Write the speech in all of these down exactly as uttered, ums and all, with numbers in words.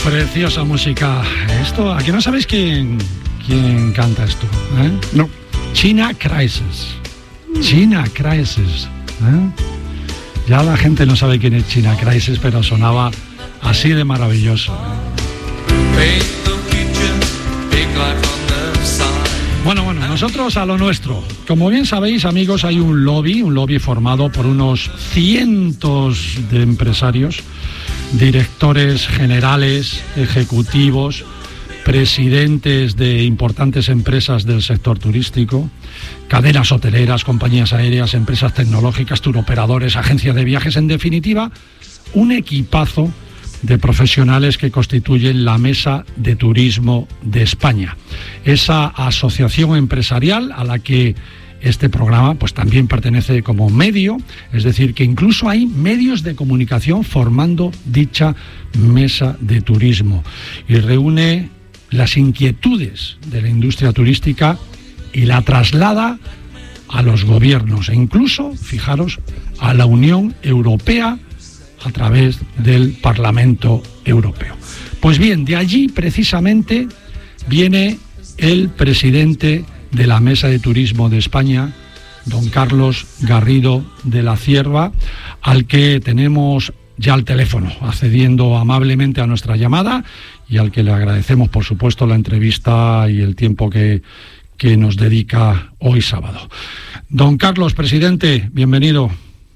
Preciosa música. Esto, ¿a que no sabéis quién, quién canta esto? ¿Eh? No. China Crisis. China Crisis. ¿Eh? Ya la gente no sabe quién es China Crisis, pero sonaba así de maravilloso. ¿Eh? Bueno, bueno, nosotros a lo nuestro. Como bien sabéis, amigos, hay un lobby, un lobby formado por unos cientos de empresarios, directores generales, ejecutivos, presidentes de importantes empresas del sector turístico, cadenas hoteleras, compañías aéreas, empresas tecnológicas, turoperadores, agencias de viajes, en definitiva, un equipazo de profesionales que constituyen la Mesa de Turismo de España, esa asociación empresarial a la que este programa pues también pertenece como medio, es decir, que incluso hay medios de comunicación formando dicha Mesa de Turismo y reúne las inquietudes de la industria turística y la traslada a los gobiernos e incluso, fijaros, a la Unión Europea a través del Parlamento Europeo. Pues bien, de allí precisamente viene el presidente de la Mesa de Turismo de España, don Carlos Garrido de la Cierva, al que tenemos ya al teléfono, accediendo amablemente a nuestra llamada y al que le agradecemos, por supuesto, la entrevista y el tiempo que, que nos dedica hoy sábado. Don Carlos, presidente, bienvenido.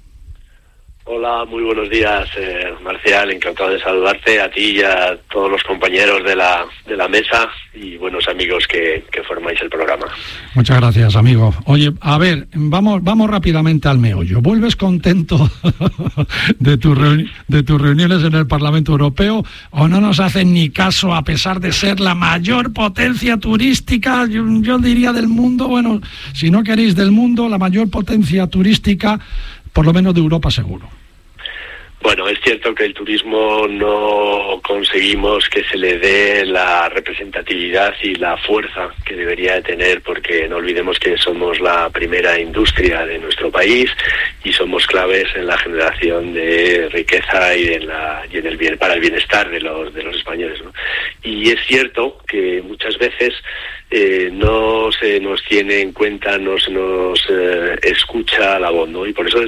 Hola, muy buenos días, eh, Marcial, encantado de saludarte a ti y a todos los compañeros de la de la mesa y buenos amigos que, que formáis el programa. Muchas gracias, amigo. Oye, a ver, vamos vamos rápidamente al meollo. ¿Vuelves contento de, tu reuni- de tus reuniones en el Parlamento Europeo o no nos hacen ni caso a pesar de ser la mayor potencia turística, yo, yo diría del mundo, bueno, si no queréis del mundo, la mayor potencia turística, por lo menos de Europa seguro? Bueno, es cierto que el turismo no conseguimos que se le dé la representatividad y la fuerza que debería de tener, porque no olvidemos que somos la primera industria de nuestro país y somos claves en la generación de riqueza y en la y en el bien para el bienestar de los de los españoles, ¿no? Y es cierto que muchas veces eh, no se nos tiene en cuenta, no se nos eh, escucha la voz, ¿no? Y por eso